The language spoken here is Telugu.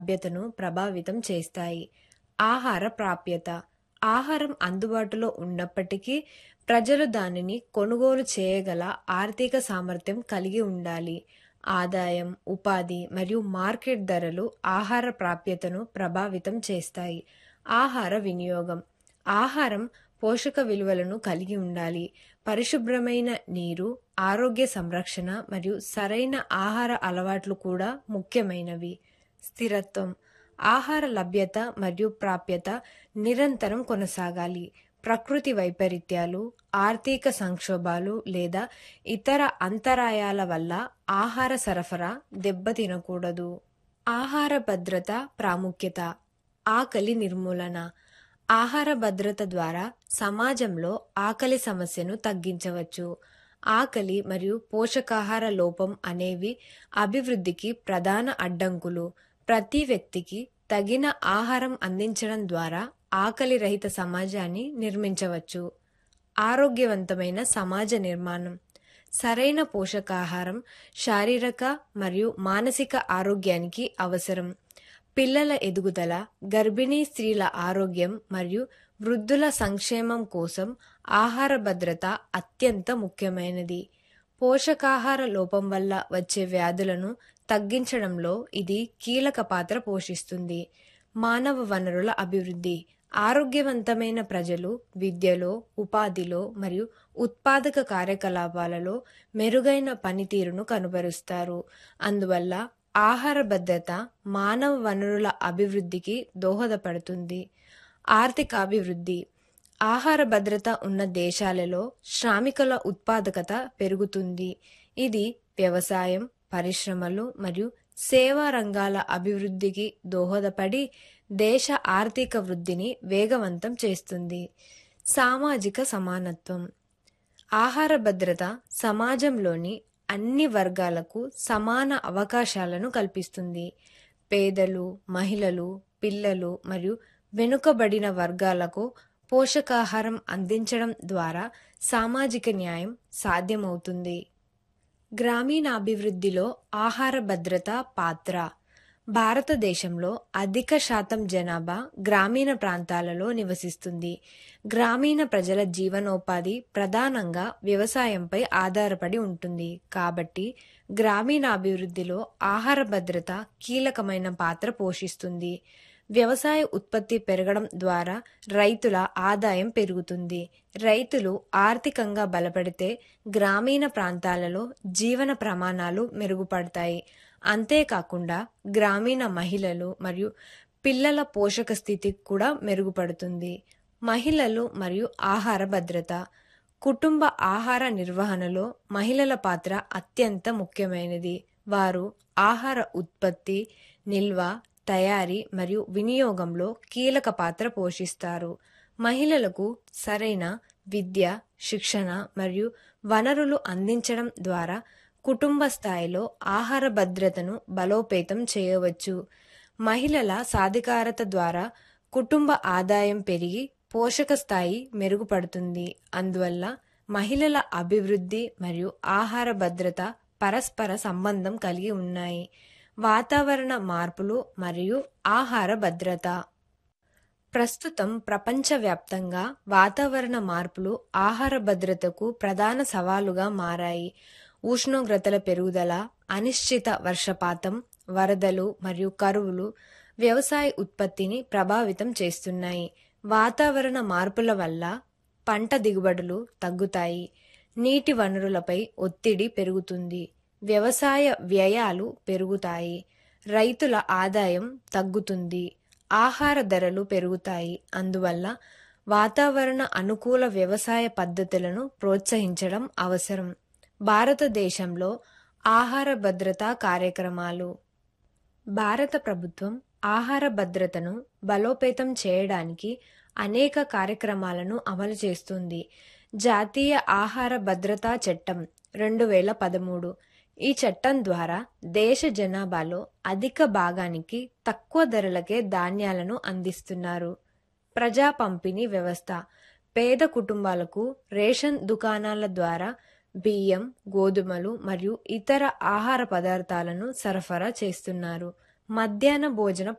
లభ్యతను ప్రభావితం చేస్తాయి. ఆహార ప్రాప్యత. ఆహారం అందుబాటులో ఉన్నప్పటికీ ప్రజలు దానిని కొనుగోలు చేయగల ఆర్థిక సామర్థ్యం కలిగి ఉండాలి. ఆదాయం, ఉపాధి మరియు మార్కెట్ ధరలు ఆహార ప్రాప్యతను ప్రభావితం చేస్తాయి. ఆహార వినియోగం. ఆహారం పోషక విలువలను కలిగి ఉండాలి. పరిశుభ్రమైన నీరు, ఆరోగ్య సంరక్షణ మరియు సరైన ఆహార అలవాట్లు కూడా ముఖ్యమైనవి. స్థిరత్వం. ఆహార లభ్యత మరియు ప్రాప్యత నిరంతరం కొనసాగాలి. ప్రకృతి వైపరీత్యాలు, ఆర్థిక సంక్షోభాలు లేదా ఇతర అంతరాయాల వల్ల ఆహార సరఫరా దెబ్బతినకూడదు. ఆహార భద్రత ప్రాముఖ్యత. ఆకలి నిర్మూలన. ఆహార భద్రత ద్వారా సమాజంలో ఆకలి సమస్యను తగ్గించవచ్చు. ఆకలి మరియు పోషకాహార లోపం అనేవి అభివృద్ధికి ప్రధాన అడ్డంకులు. ప్రతి వ్యక్తికి తగిన ఆహారం అందించడం ద్వారా ఆకలి రహిత సమాజాన్ని నిర్మించవచ్చు. ఆరోగ్యవంతమైన సమాజ నిర్మాణం. సరైన పోషకాహారం శారీరక మరియు మానసిక ఆరోగ్యానికి అవసరం. పిల్లల ఎదుగుదల, గర్భిణీ స్త్రీల ఆరోగ్యం మరియు వృద్ధుల సంక్షేమం కోసం ఆహార భద్రత అత్యంత ముఖ్యమైనది. పోషకాహార లోపం వల్ల వచ్చే వ్యాధులను తగ్గించడంలో ఇది కీలక పాత్ర పోషిస్తుంది. మానవ వనరుల అభివృద్ధి. ఆరోగ్యవంతమైన ప్రజలు విద్యలో, ఉపాధిలో మరియు ఉత్పాదక కార్యకలాపాలలో మెరుగైన పనితీరును కనబరుస్తారు. అందువల్ల ఆహార భద్రత మానవ వనరుల అభివృద్ధికి దోహదపడుతుంది. ఆర్థికాభివృద్ధి. ఆహార భద్రత ఉన్న దేశాలలో శ్రామికుల ఉత్పాదకత పెరుగుతుంది. ఇది వ్యవసాయం, పరిశ్రమలు మరియు సేవా రంగాల అభివృద్ధికి దోహదపడి దేశ ఆర్థిక వృద్ధిని వేగవంతం చేస్తుంది. సామాజిక సమానత్వం. ఆహార భద్రత సమాజంలోని అన్ని వర్గాలకు సమాన అవకాశాలను కల్పిస్తుంది. పేదలు, మహిళలు, పిల్లలు మరియు వెనుకబడిన వర్గాలకు పోషకాహారం అందించడం ద్వారా సామాజిక న్యాయం సాధ్యమవుతుంది. గ్రామీణాభివృద్ధిలో ఆహార భద్రత పాత్ర. భారతదేశంలో అధిక శాతం జనాభా గ్రామీణ ప్రాంతాలలో నివసిస్తుంది. గ్రామీణ ప్రజల జీవనోపాధి ప్రధానంగా వ్యవసాయంపై ఆధారపడి ఉంటుంది. కాబట్టి గ్రామీణాభివృద్ధిలో ఆహార భద్రత కీలకమైన పాత్ర పోషిస్తుంది. వ్యవసాయ ఉత్పత్తి పెరగడం ద్వారా రైతుల ఆదాయం పెరుగుతుంది. రైతులు ఆర్థికంగా బలపడితే గ్రామీణ ప్రాంతాలలో జీవన ప్రమాణాలు మెరుగుపడతాయి. అంతేకాకుండా గ్రామీణ మహిళలు మరియు పిల్లల పోషక స్థితి కూడా మెరుగుపడుతుంది. మహిళలు మరియు ఆహార భద్రత. కుటుంబ ఆహార నిర్వహణలో మహిళల పాత్ర అత్యంత ముఖ్యమైనది. వారు ఆహార ఉత్పత్తి, నిల్వ, తయారీ మరియు వినియోగంలో కీలక పాత్ర పోషిస్తారు. మహిళలకు సరైన విద్య, శిక్షణ మరియు వనరులు అందించడం ద్వారా కుటుంబ స్థాయిలో ఆహార భద్రతను బలోపేతం చేయవచ్చు. మహిళల సాధికారత ద్వారా కుటుంబ ఆదాయం పెరిగి పోషక స్థాయి మెరుగుపడుతుంది. అందువల్ల మహిళల అభివృద్ధి మరియు ఆహార భద్రత పరస్పర సంబంధం కలిగి ఉన్నాయి. వాతావరణ మార్పులు మరియు ఆహార భద్రత. ప్రస్తుతం ప్రపంచవ్యాప్తంగా వాతావరణ మార్పులు ఆహార భద్రతకు ప్రధాన సవాలుగా మారాయి. ఉష్ణోగ్రతల పెరుగుదల, అనిశ్చిత వర్షపాతం, వరదలు మరియు కరువులు వ్యవసాయ ఉత్పత్తిని ప్రభావితం చేస్తున్నాయి. వాతావరణ మార్పుల వల్ల పంట దిగుబడులు తగ్గుతాయి. నీటి వనరులపై ఒత్తిడి పెరుగుతుంది. వ్యవసాయ వ్యయాలు పెరుగుతాయి. రైతుల ఆదాయం తగ్గుతుంది. ఆహార ధరలు పెరుగుతాయి. అందువల్ల వాతావరణ అనుకూల వ్యవసాయ పద్ధతులను ప్రోత్సహించడం అవసరం. భారతదేశంలో ఆహార భద్రతా కార్యక్రమాలు. భారత ప్రభుత్వం ఆహార భద్రతను బలోపేతం చేయడానికి అనేక కార్యక్రమాలను అమలు చేస్తుంది. జాతీయ ఆహార భద్రతా చట్టం 2013. ఈ చట్టం ద్వారా దేశ జనాభాలో అధిక భాగానికి తక్కువ ధరలకే ధాన్యాలను అందిస్తున్నారు. ప్రజా పంపిణీ వ్యవస్థ. పేద కుటుంబాలకు రేషన్ దుకాణాల ద్వారా బియ్యం, గోధుమలు మరియు ఇతర ఆహార పదార్థాలను సరఫరా చేస్తున్నారు. మధ్యాహ్న భోజన